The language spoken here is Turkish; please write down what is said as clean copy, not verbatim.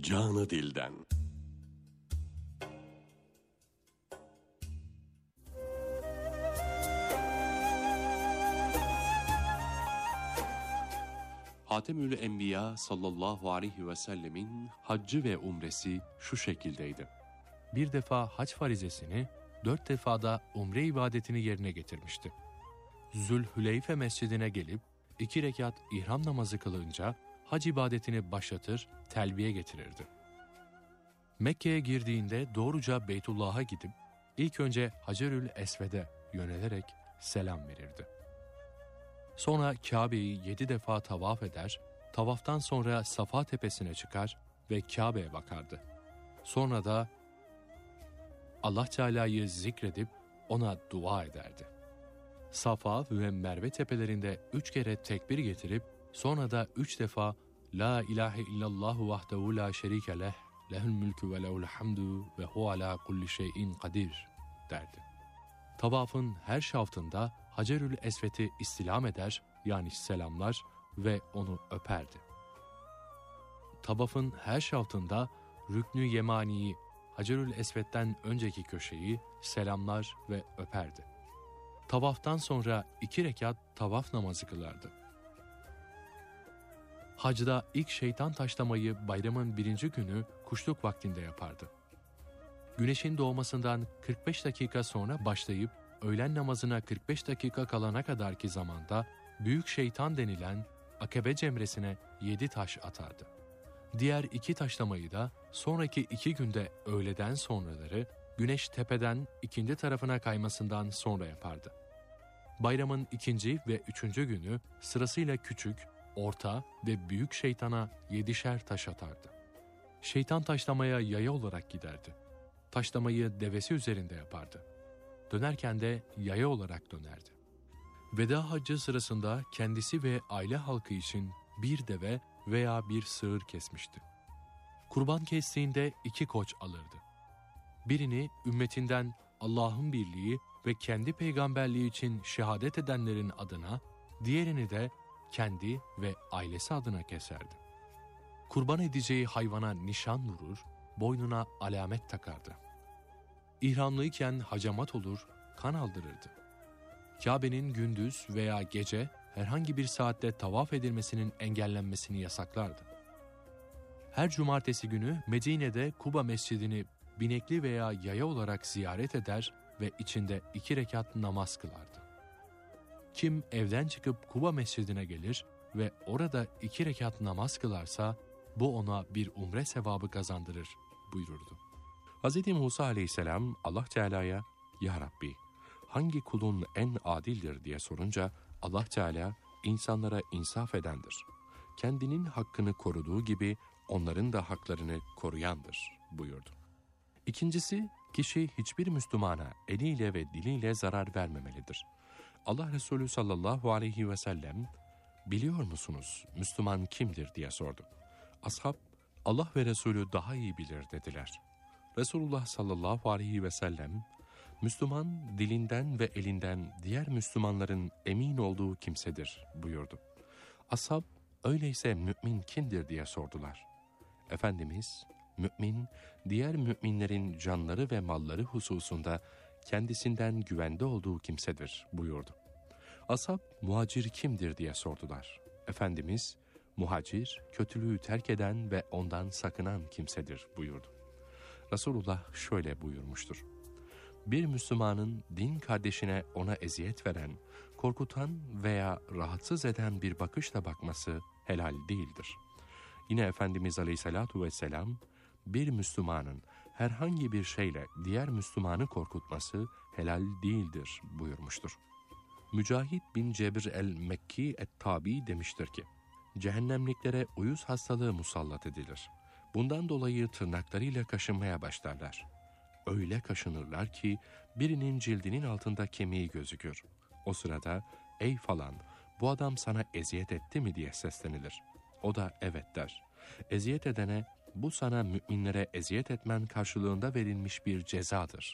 canı dilden. Hatemül Enbiya sallallahu aleyhi ve sellemin haccı ve umresi şu şekildeydi. Bir defa hac farizesini, 4 defada umre ibadetini yerine getirmişti. Zülhüleyfe mescidine gelip 2 rekat ihram namazı kılınca hac ibadetini başlatır, telbiye getirirdi. Mekke'ye girdiğinde doğruca Beytullah'a gidip ilk önce Hacerül Esved'e yönelerek selam verirdi. Sonra Kabe'yi 7 defa tavaf eder, tavaftan sonra Safa tepesine çıkar ve Kabe'ye bakardı. Sonra da Allah Teala'yı zikredip ona dua ederdi. Safa ve Merve tepelerinde 3 kere tekbir getirip sonra da 3 defa La ilahe illallahu vahdehu la şerike leh, lehül mülkü ve lehul hamdu ve hu ala kulli şeyin kadir derdi. Tavafın her şaftında Hacerül Esved'i istilam eder, yani selamlar ve onu öperdi. Tavafın her şaftında Rüknü Yemani'yi, Hacerül Esved'den önceki köşeyi selamlar ve öperdi. Tavaftan sonra 2 rekat tavaf namazı kılardı. Hacda ilk şeytan taşlamayı bayramın 1. günü kuşluk vaktinde yapardı. Güneşin doğmasından 45 dakika sonra başlayıp öğlen namazına 45 dakika kalana kadarki zamanda büyük şeytan denilen Akabe cemresine 7 taş atardı. Diğer 2 taşlamayı da sonraki 2 günde öğleden sonraları güneş tepeden ikindi tarafına kaymasından sonra yapardı. Bayramın 2. ve 3. günü sırasıyla küçük, orta ve büyük şeytana 7'şer taş atardı. Şeytan taşlamaya yaya olarak giderdi. Taşlamayı devesi üzerinde yapardı. Dönerken de yaya olarak dönerdi. Veda haccı sırasında kendisi ve aile halkı için bir deve veya bir sığır kesmişti. Kurban kestiğinde 2 koç alırdı. Birini ümmetinden Allah'ın birliği ve kendi peygamberliği için şehadet edenlerin adına, diğerini de kendi ve ailesi adına keserdi. Kurban edeceği hayvana nişan vurur, boynuna alamet takardı. İhramlıyken hacamat olur, kan aldırırdı. Kabe'nin gündüz veya gece herhangi bir saatte tavaf edilmesinin engellenmesini yasaklardı. Her cumartesi günü Medine'de Kuba Mescidini binekli veya yaya olarak ziyaret eder ve içinde 2 rekat namaz kılardı. Kim evden çıkıp Kuba Mescidine gelir ve orada 2 rekat namaz kılarsa bu ona bir umre sevabı kazandırır buyururdu. Hz. Musa aleyhisselam Allah Teala'ya "Ya Rabbi, hangi kulun en adildir?" diye sorunca Allah Teala insanlara insaf edendir. Kendinin hakkını koruduğu gibi onların da haklarını koruyandır buyurdu. İkincisi, kişi hiçbir Müslümana eliyle ve diliyle zarar vermemelidir. Allah Resulü sallallahu aleyhi ve sellem, "Biliyor musunuz Müslüman kimdir?" diye sordu. Ashab, "Allah ve Resulü daha iyi bilir." dediler. Resulullah sallallahu aleyhi ve sellem, "Müslüman dilinden ve elinden diğer Müslümanların emin olduğu kimsedir." buyurdu. Ashab, "Öyleyse mümin kimdir?" diye sordular. Efendimiz, "Mümin, diğer müminlerin canları ve malları hususunda kendisinden güvende olduğu kimsedir." buyurdu. Ashab, "Muhacir kimdir?" diye sordular. Efendimiz, "Muhacir, kötülüğü terk eden ve ondan sakınan kimsedir." buyurdu. Resulullah şöyle buyurmuştur: "Bir Müslümanın din kardeşine ona eziyet veren, korkutan veya rahatsız eden bir bakışla bakması helal değildir." Yine Efendimiz Aleyhisselatu Vesselam, "Bir Müslümanın herhangi bir şeyle diğer Müslümanı korkutması helal değildir." buyurmuştur. Mücahit bin Cebir el-Mekki et-Tabi demiştir ki, "Cehennemliklere uyuz hastalığı musallat edilir. Bundan dolayı tırnaklarıyla kaşınmaya başlarlar. Öyle kaşınırlar ki birinin cildinin altında kemiği gözükür. O sırada 'Ey falan, bu adam sana eziyet etti mi?' diye seslenilir. O da 'Evet' der. Eziyet edene, 'Bu sana müminlere eziyet etmen karşılığında verilmiş bir cezadır'